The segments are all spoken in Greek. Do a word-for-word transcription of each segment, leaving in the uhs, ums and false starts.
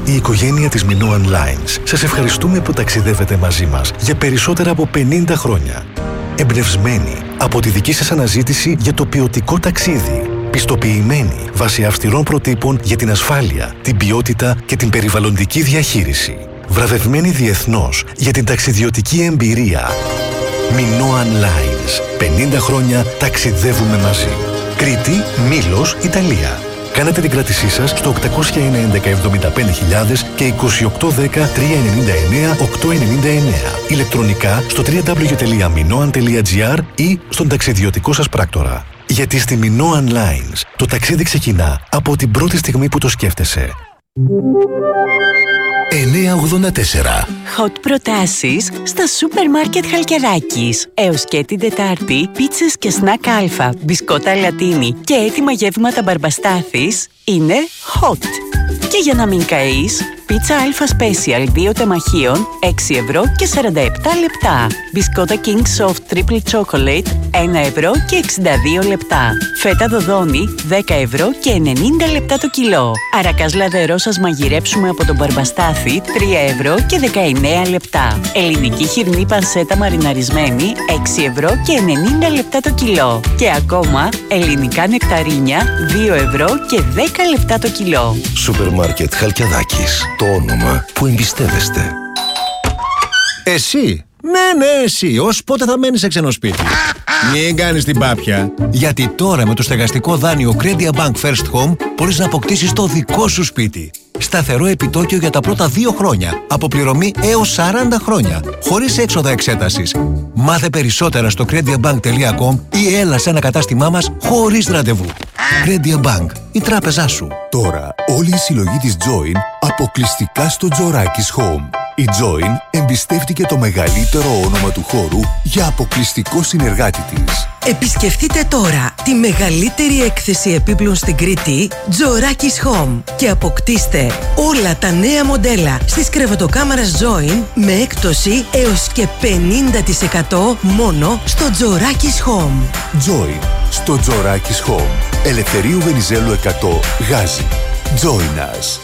η οικογένεια της Minoan Lines, σας ευχαριστούμε που ταξιδεύετε μαζί μας για περισσότερα από πενήντα χρόνια. Εμπνευσμένοι από τη δική σας αναζήτηση για το ποιοτικό ταξίδι. Πιστοποιημένοι βάσει αυστηρών προτύπων για την ασφάλεια, την ποιότητα και την περιβαλλοντική διαχείριση. Βραβευμένοι διεθνώς για την ταξιδιωτική εμπειρία. Minoan Lines. πενήντα χρόνια ταξιδεύουμε μαζί. Κρήτη, Μήλος, Ιταλία. Κάνατε την κράτησή σας στο οκτακόσια ένα έντεκα εβδομήντα πέντε χιλιάδες και είκοσι οκτώ δέκα τριακόσια ενενήντα εννέα οκτακόσια ενενήντα εννέα. Ηλεκτρονικά στο double-u double-u double-u τελεία minoan τελεία gr ή στον ταξιδιωτικό σας πράκτορα. Γιατί στη Minoan Lines το ταξίδι ξεκινά από την πρώτη στιγμή που το σκέφτεσαι. εννιακόσια ογδόντα τέσσερα. Hot προτάσεις στα σούπερ μάρκετ Χαλκιδάκης. Έως και την Τετάρτη, πίτσες και σνακ αλφα, μπισκότα λατίνι και έτοιμα γεύματα μπαρμπαστάθης είναι hot. Και για να μην καείς, πίτσα αλφα special δύο τεμαχίων, έξι ευρώ και σαράντα επτά λεπτά. Μπισκότα King Soft Triple Chocolate, ένα ευρώ και εξήντα δύο λεπτά. Φέτα δοδόνι, δέκα ευρώ και ενενήντα λεπτά το κιλό. Αρακάς λαδερό σας μαγειρέψουμε από τον μπαρμπαστάθη, τρία ευρώ και δεκαεννέα λεπτά. Ελληνική χοιρινή πανσέτα μαριναρισμένη, έξι ευρώ και ενενήντα λεπτά το κιλό. Και ακόμα, ελληνικά νεκταρίνια, δύο ευρώ και δέκα λεπτά το κιλό. Σούπερ μάρκετ Χαλκιδάκης. Το όνομα που εμπιστεύεστε. Εσύ! Ναι, ναι, εσύ! Ως πότε θα μένεις σε ξένο σπίτι? Μην κάνεις την πάπια. Γιατί τώρα με το στεγαστικό δάνειο Crediabank First Home μπορείς να αποκτήσεις το δικό σου σπίτι. Σταθερό επιτόκιο για τα πρώτα δύο χρόνια. Αποπληρωμή έως σαράντα χρόνια. Χωρίς έξοδα εξέτασης. Μάθε περισσότερα στο crediabank τελεία com ή έλα σε ένα κατάστημά μας χωρίς ραντεβού. Crediabank, η τράπεζά σου. Τώρα όλη η συλλογή της Join αποκλειστικά στο Jorakis Home. Η Join εμπιστεύτηκε το μεγαλύτερο όνομα του χώρου για αποκλειστικό συνεργάτη της. Επισκεφτείτε τώρα τη μεγαλύτερη έκθεση επίπλων στην Κρήτη, Jorakis Home, και αποκτήστε όλα τα νέα μοντέλα στις κρεβατοκάμαρας Join με έκπτωση έως και πενήντα τοις εκατό μόνο στο Jorakis Home. Join στο Jorakis Home. Ελευθερίου Βενιζέλου εκατό, Γάζι. Join us.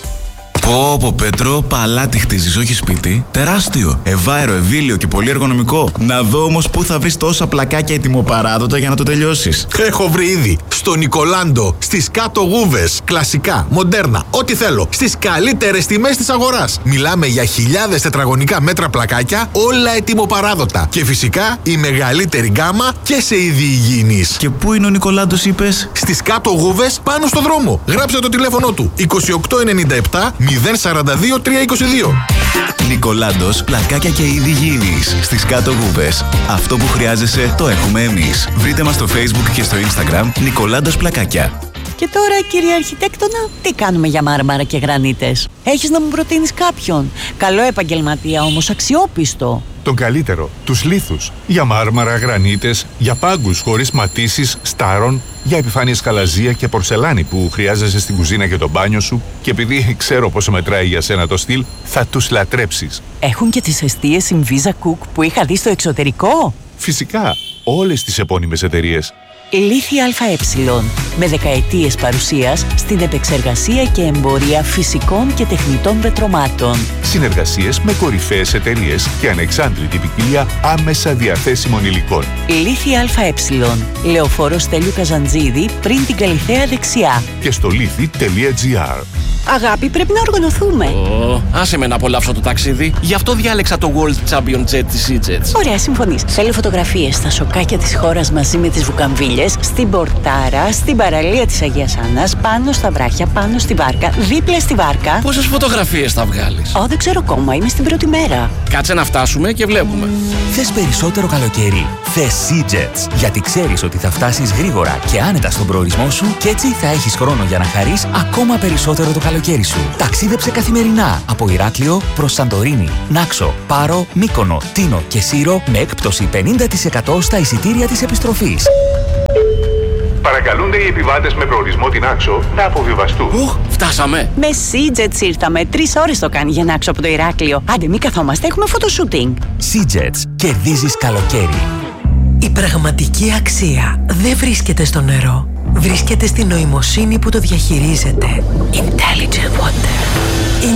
Πω πω Πέτρο, παλάτι χτίζεις, όχι σπίτι. Τεράστιο, ευάερο, ευήλιο και πολύ εργονομικό. Να δω όμως πού θα βρεις τόσα πλακάκια ετοιμοπαράδοτα για να το τελειώσεις. Έχω βρει ήδη. Στο Νικολάντο, στις κάτω γούβες. Κλασικά, μοντέρνα, ό,τι θέλω. Στις καλύτερες τιμές της αγοράς. Μιλάμε για χιλιάδες τετραγωνικά μέτρα πλακάκια, όλα ετοιμοπαράδοτα. Και φυσικά η μεγαλύτερη γκάμα και σε είδη υγιεινής. Και πού είναι ο Νικολάντος, είπες? Στις κάτω γούβες, πάνω στο δρόμο. Γράψε το τηλέφωνο του. είκοσι οκτώ ενενήντα επτά μηδέν σαράντα δύο τριακόσια είκοσι δύο. Νικολάντος, πλακάκια και είδη υγιεινής στις κάτω γούβες. Αυτό που χρειάζεσαι το έχουμε εμείς. Βρείτε μας στο Facebook και στο Instagram Νικολάντος Πλακάκια. Και τώρα, κύριε Αρχιτέκτονα, τι κάνουμε για μάρμαρα και γρανίτες? Έχεις να μου προτείνεις κάποιον? Καλό επαγγελματία όμως, αξιόπιστο. Τον καλύτερο, τους λίθους. Για μάρμαρα, γρανίτες, για πάγκους χωρίς ματίσεις, στάρων, για επιφάνειες καλαζία και πορσελάνη που χρειάζεσαι στην κουζίνα και το μπάνιο σου, και επειδή ξέρω πόσο μετράει για σένα το στυλ, θα τους λατρέψεις. Έχουν και τις εστίες Inviza Cook που είχα δει στο εξωτερικό. Φυσικά, όλες τις επώνυμες εταιρείες. Λίθη ΑΕ, με δεκαετίες παρουσίας στην επεξεργασία και εμπορία φυσικών και τεχνητών πετρωμάτων. Συνεργασίες με κορυφαίες εταιρείες και ανεξάντλητη ποικιλία άμεσα διαθέσιμων υλικών. Λίθη ΑΕ, Λεωφόρος Στέλιου Καζαντζίδη, πριν την Καλιθέα δεξιά. Και στο λίθη τελεία τζι άρ. Αγάπη, πρέπει να οργανωθούμε. Oh, άσε με να απολαύσω το ταξίδι. Γι' αυτό διάλεξα το World Champion Jet της EasyJet. Ωραία, συμφωνείς. Θέλω φωτογραφίες στα σοκάκια της χώρας μαζί με τις βουκαμβίλιες, στην Πορτάρα, στην παραλία της Αγίας Άννας, πάνω στα βράχια, πάνω στη βάρκα, δίπλα στη βάρκα. Πόσες φωτογραφίες θα βγάλεις? Ω, δεν ξέρω ακόμα, είμαι στην πρώτη μέρα. Κάτσε να φτάσουμε και βλέπουμε. Θες περισσότερο καλοκαίρι? Θες EasyJet. Γιατί ξέρεις ότι θα φτάσεις γρήγορα και άνετα στον προορισμό σου και έτσι θα έχεις χρόνο για να χαρείς ακόμα περισσότερο το καλοκαίρι σου. Ταξίδεψε καθημερινά από Ηράκλειο προς Σαντορίνη, Νάξο, Πάρο, Μύκονο, Τίνο και Σύρο με έκπτωση πενήντα τοις εκατό στα εισιτήρια της επιστροφής. Παρακαλούνται οι επιβάτες με προορισμό την Άξο να αποβιβαστούν. Οχ, φτάσαμε. Με EasyJet ήρθαμε. Τρεις ώρες το κάνει για να Άξο από το Ηράκλειο. Άντε, μη καθόμαστε, έχουμε φωτοσούτινγκ. EasyJet. Κερδίζεις καλοκαίρι. Η πραγματική αξία δεν βρίσκεται στο νερό. Βρίσκεται στη νοημοσύνη που το διαχειρίζεται. Intelligent Water.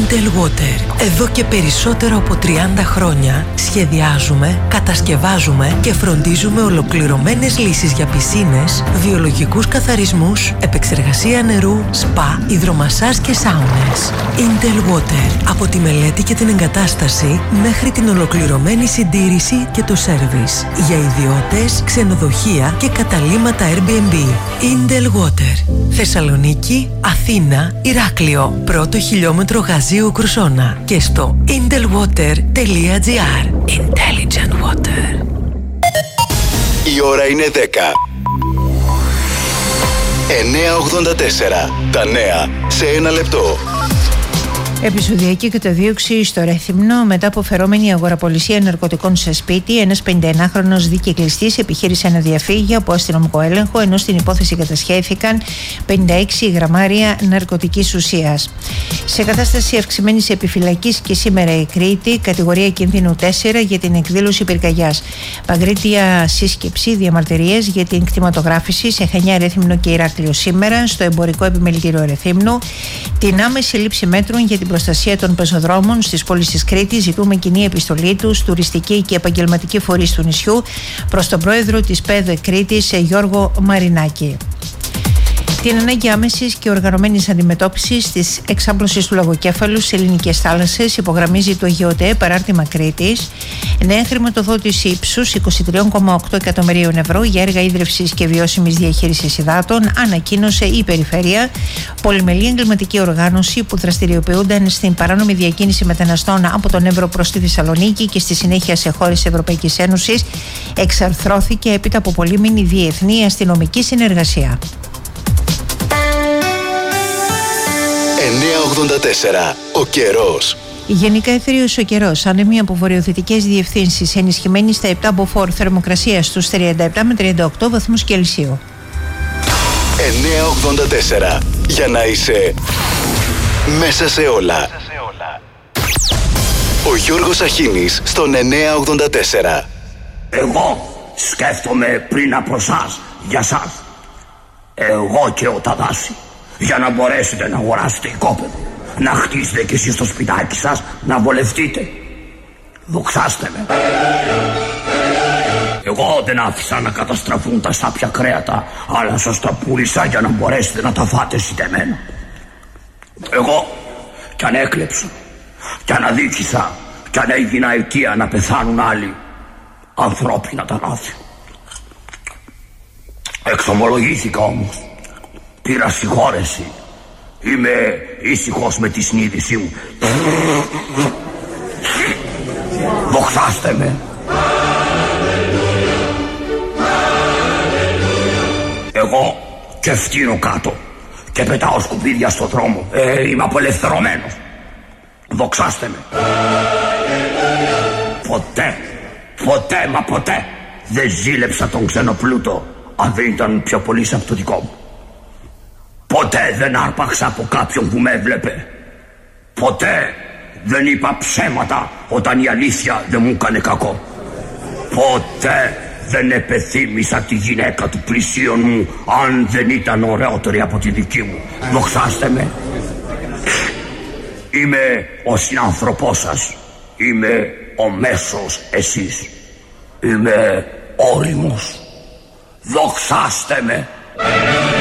Intel Water. Εδώ και περισσότερο από τριάντα χρόνια σχεδιάζουμε, κατασκευάζουμε και φροντίζουμε ολοκληρωμένες λύσεις για πισίνες, βιολογικούς καθαρισμούς, επεξεργασία νερού, σπα, υδρομασάζ και σάουνες. Intel Water. Από τη μελέτη και την εγκατάσταση μέχρι την ολοκληρωμένη συντήρηση και το σέρβις. Για ιδιώτες, ξενοδοχεία και καταλύματα Airbnb. Intel Water. Θεσσαλονίκη, Αθήνα, Ηράκλειο. Πρώτο χιλιόμετρο Γαζίου Κρουσόνα. Και στο intelwater τελεία gr. Intelligent Water. Η ώρα είναι δέκα. εννιά ογδόντα τέσσερα. Τα νέα σε ένα λεπτό. Επεισοδιακή καταδίωξη στο Ρέθυμνο μετά από φερόμενη αγοραπολισία ναρκωτικών σε σπίτι. Ένας πενηνταενάχρονος δικυκλιστής επιχείρησε να διαφύγει από αστυνομικό έλεγχο, ενώ στην υπόθεση κατασχέθηκαν πενήντα έξι γραμμάρια ναρκωτικής ουσίας. Σε κατάσταση αυξημένης επιφυλακής και σήμερα η Κρήτη, κατηγορία κινδύνου τέσσερα για την εκδήλωση πυρκαγιάς. Παγκρίτια σύσκεψη, διαμαρτυρίες για την κτηματογράφηση σε Χανιά, Ρέθυμνο και Ηράκλειο σήμερα, στο εμπορικό επιμελητήριο Ρεθύμνου. Την άμεση λήψη μέτρων για την προστασία των πεζοδρόμων στις πόλεις της Κρήτης ζητούμε κοινή επιστολή τους, τουριστική και επαγγελματική φορείς του νησιού, προς τον πρόεδρο της ΠΕΔ Κρήτης, Γιώργο Μαρινάκη. Την ανάγκη άμεσης και οργανωμένης αντιμετώπισης της εξάπλωσης του λογοκέφαλου σε ελληνικές θάλασσες υπογραμμίζει το ΓΕΟΤΕ παράρτημα Κρήτης. Νέα χρηματοδότηση ύψους είκοσι τρία κόμμα οκτώ εκατομμυρίων ευρώ για έργα ίδρυυσης και βιώσιμης διαχείρισης υδάτων ανακοίνωσε η Περιφέρεια, πολυμελή εγκληματική οργάνωση που δραστηριοποιούνταν στην παράνομη διακίνηση μεταναστών από τον Εύρο προς τη Θεσσαλονίκη και στη συνέχεια σε χώρες Ευρωπαϊκής Ένωσης, εξαρθρώθηκε έπειτα από πολύμηνη διεθνή αστυνομική συνεργασία. εννιά ογδόντα τέσσερα. Ο καιρός. Γενικά εθερίος ο καιρός, άνεμοι από βορειοδυτικές διευθύνσεις, ενισχυμένη στα επτά μποφόρ, θερμοκρασία στους τριάντα επτά με τριάντα οκτώ βαθμούς Κελσίου. εννιά ογδόντα τέσσερα. Για να είσαι μέσα σε όλα. Ο Γιώργος Αχίνης στον εννιά ογδόντα τέσσερα. Εγώ σκέφτομαι πριν από εσάς, για σας. Εγώ και ο Ταδάση. Για να μπορέσετε να αγοράσετε οικόπεδο, να χτίσετε κι εσείς το σπιτάκι σας, να βολευτείτε. Δοξάστε με. Εγώ δεν άφησα να καταστραφούν τα σάπια κρέατα, αλλά σας τα πούλησα για να μπορέσετε να τα φάτε συντεμένα. Εγώ κι αν έκλεψα, κι αν αδίκησα, κι αν έγινα αιτία να πεθάνουν άλλοι, ανθρώπινα τα λάθη. Εξομολογήθηκα όμως. Πήρα συγχώρεση. Είμαι ήσυχος με τη συνείδησή μου. Δοξάστε με. Εγώ και φτύνω κάτω και πετάω σκουπίδια στο δρόμο. Ε, είμαι απελευθερωμένος. Δοξάστε με. Ποτέ, ποτέ μα ποτέ δεν ζήλεψα τον ξενοπλούτο αν δεν ήταν πιο πολύ από το δικό μου. Ποτέ δεν άρπαξα από κάποιον που με έβλεπε. Ποτέ δεν είπα ψέματα όταν η αλήθεια δεν μου έκανε κακό. Ποτέ δεν επεθύμησα τη γυναίκα του πλησίον μου αν δεν ήταν ωραιότερη από τη δική μου. Δοξάστε με. Είμαι ο συνάνθρωπός σας. Είμαι ο μέσος εσείς. Είμαι όριμος. Δοξάστε με.